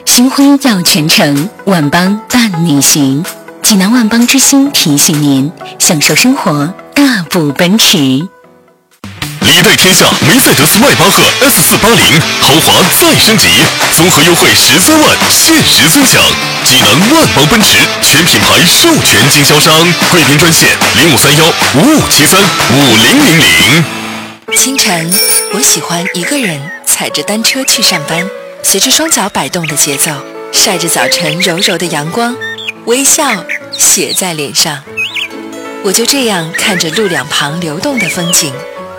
星辉耀全城，万邦伴你行。济南万邦之星提醒您，享受生活，大步奔驰。 历代天下梅赛德斯迈巴赫 S480豪华再升级，综合优惠13万，限时尊享。济南万邦奔驰全品牌授权经销商，贵宾专线053155735000。 清晨，我喜欢一个人踩着单车去上班，随着双脚摆动的节奏，晒着早晨柔柔的阳光，微笑写在脸上。我就这样看着路两旁流动的风景，